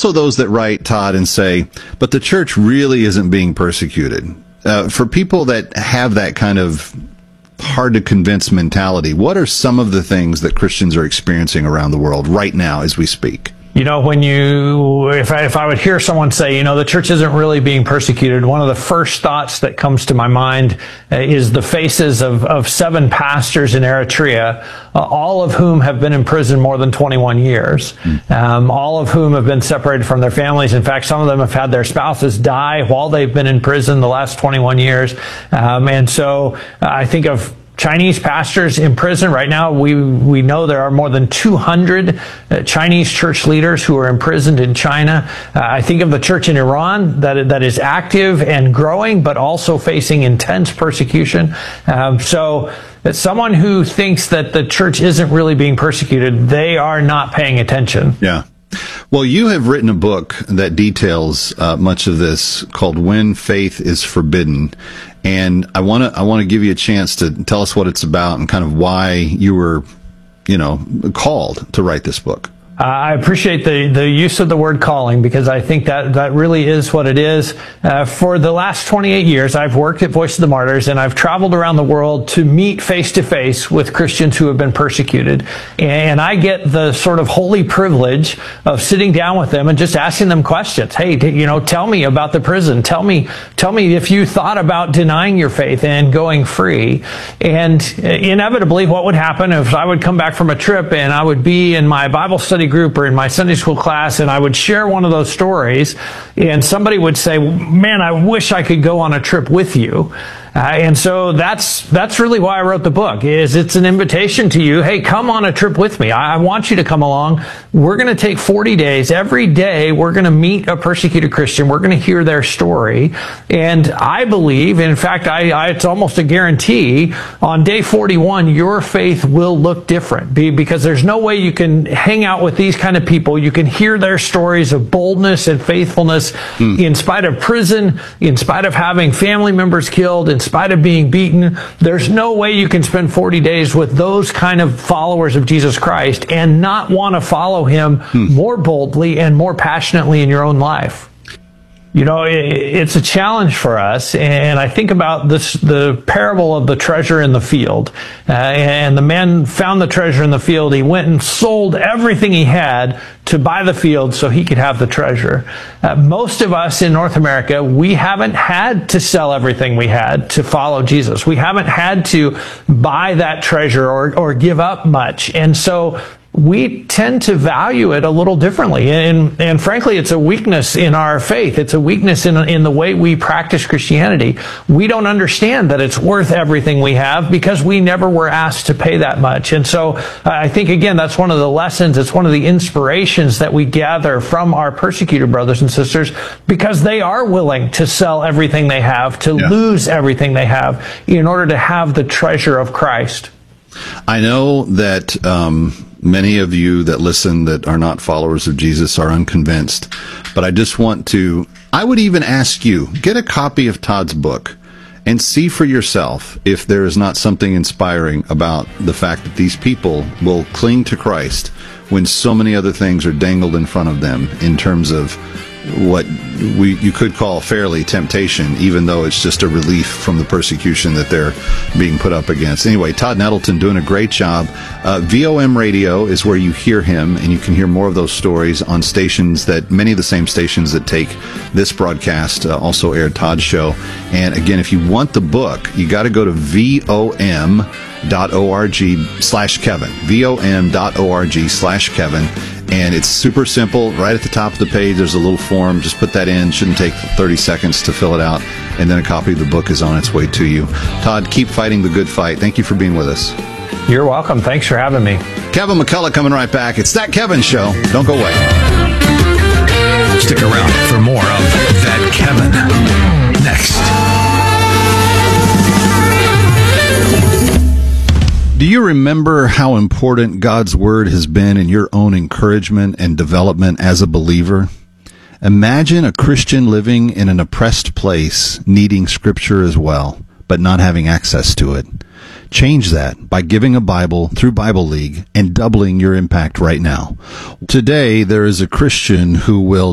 also those that write, Todd, and say, but the church really isn't being persecuted. For people that have that kind of hard to convince mentality, what are some of the things that Christians are experiencing around the world right now as we speak? If I would hear someone say, the church isn't really being persecuted, one of the first thoughts that comes to my mind is the faces of 7 pastors in Eritrea, all of whom have been in prison more than 21 years, all of whom have been separated from their families. In fact, some of them have had their spouses die while they've been in prison the last 21 years. And so I think of Chinese pastors in prison right now. We know there are more than 200 Chinese church leaders who are imprisoned in China. I think of the church in Iran that is active and growing, but also facing intense persecution. So as someone who thinks that the church isn't really being persecuted, they are not paying attention. Yeah. Well, you have written a book that details much of this called When Faith is Forbidden. And I want to give you a chance to tell us what it's about and kind of why you were, called to write this book. I appreciate the use of the word calling, because I think that really is what it is. For the last 28 years, I've worked at Voice of the Martyrs, and I've traveled around the world to meet face to face with Christians who have been persecuted. And I get the sort of holy privilege of sitting down with them and just asking them questions. Hey, tell me about the prison. Tell me if you thought about denying your faith and going free. And inevitably, what would happen if I would come back from a trip and I would be in my Bible study group or in my Sunday school class, and I would share one of those stories, and somebody would say, man, I wish I could go on a trip with you. And so that's really why I wrote the book. It's an invitation to you. Hey, come on a trip with me. I want you to come along. We're going to take 40 days. Every day, we're going to meet a persecuted Christian. We're going to hear their story. And I believe, in fact, it's almost a guarantee, on day 41, your faith will look different, because there's no way you can hang out with these kind of people. You can hear their stories of boldness and faithfulness in spite of prison, in spite of having family members killed, in spite of being beaten. There's no way you can spend 40 days with those kind of followers of Jesus Christ and not want to follow him more boldly and more passionately in your own life. It's a challenge for us, and I think about the parable of the treasure in the field. And the man found the treasure in the field. He went and sold everything he had to buy the field so he could have the treasure. Most of us in North America, we haven't had to sell everything we had to follow Jesus. We haven't had to buy that treasure or give up much. And so we tend to value it a little differently. And frankly, it's a weakness in our faith. It's a weakness in the way we practice Christianity. We don't understand that it's worth everything we have because we never were asked to pay that much. And so I think, again, that's one of the lessons. It's one of the inspirations that we gather from our persecuted brothers and sisters, because they are willing to sell everything they have, to lose everything they have in order to have the treasure of Christ. I know that many of you that listen that are not followers of Jesus are unconvinced, but I would even ask you, get a copy of Todd's book and see for yourself if there is not something inspiring about the fact that these people will cling to Christ when so many other things are dangled in front of them in terms of what you could call fairly temptation, even though it's just a relief from the persecution that they're being put up against. Anyway, Todd Nettleton doing a great job. VOM Radio is where you hear him, and you can hear more of those stories on stations many of the same stations that take this broadcast also air Todd's show. And again, if you want the book, you got to go to vom.org/Kevin, vom.org/Kevin. And it's super simple. Right at the top of the page, there's a little form. Just put that in. Shouldn't take 30 seconds to fill it out. And then a copy of the book is on its way to you. Todd, keep fighting the good fight. Thank you for being with us. You're welcome. Thanks for having me. Kevin McCullough coming right back. It's That Kevin Show. Don't go away. Stick around for more of That Kevin next. Do you remember how important God's Word has been in your own encouragement and development as a believer? Imagine a Christian living in an oppressed place, needing Scripture as well, but not having access to it. Change that by giving a Bible through Bible League and doubling your impact right now. Today, there is a Christian who will